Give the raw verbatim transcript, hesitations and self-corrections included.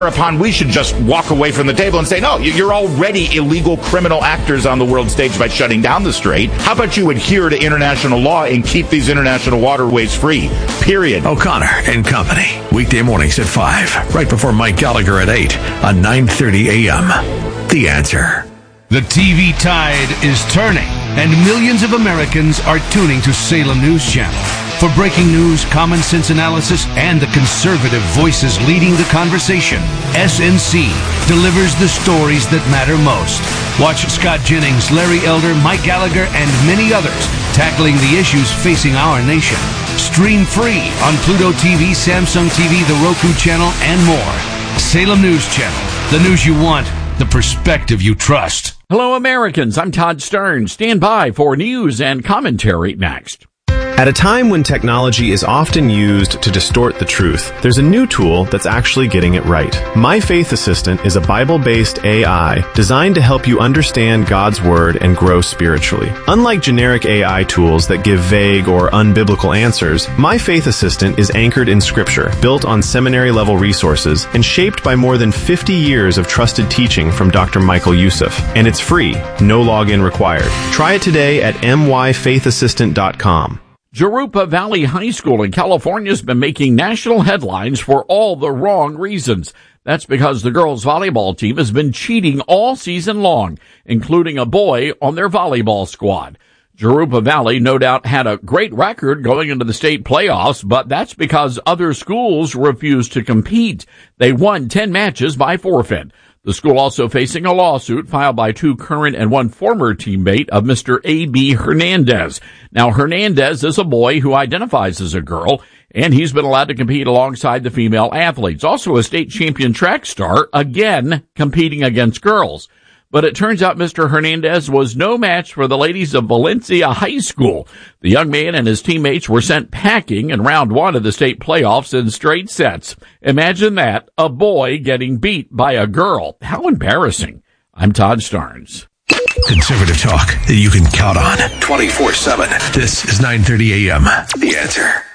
Whereupon we should just walk away from the table and say, no, you're already illegal criminal actors on the world stage by shutting down the strait. How about you adhere to international law and keep these international waterways free? Period. O'Connor and Company. Weekday mornings at five, right before Mike Gallagher at eight on nine thirty a.m. The Answer. The T V tide is turning, and millions of Americans are tuning to Salem News Channel. For breaking news, common sense analysis, and the conservative voices leading the conversation, S N C delivers the stories that matter most. Watch Scott Jennings, Larry Elder, Mike Gallagher, and many others tackling the issues facing our nation. Stream free on Pluto T V, Samsung T V, the Roku channel, and more. Salem News Channel. The news you want, the perspective you trust. Hello, Americans. I'm Todd Stern. Stand by for news and commentary next. At a time when technology is often used to distort the truth, there's a new tool that's actually getting it right. My Faith Assistant is a Bible-based A I designed to help you understand God's Word and grow spiritually. Unlike generic A I tools that give vague or unbiblical answers, My Faith Assistant is anchored in Scripture, built on seminary-level resources, and shaped by more than fifty years of trusted teaching from Doctor Michael Youssef. And it's free, no login required. Try it today at my faith assistant dot com. Jurupa Valley High School in California has been making national headlines for all the wrong reasons. That's because the girls' volleyball team has been cheating all season long, including a boy on their volleyball squad. Jurupa Valley no doubt had a great record going into the state playoffs, but that's because other schools refused to compete. They won ten matches by forfeit. The school also facing a lawsuit filed by two current and one former teammate of Mister A B Hernandez. Now, Hernandez is a boy who identifies as a girl, and he's been allowed to compete alongside the female athletes. Also a state champion track star, again competing against girls. But it turns out Mister Hernandez was no match for the ladies of Valencia High School. The young man and his teammates were sent packing in round one of the state playoffs in straight sets. Imagine that, a boy getting beat by a girl. How embarrassing. I'm Todd Starnes. Conservative talk that you can count on twenty-four seven. This is nine thirty a.m. The Answer.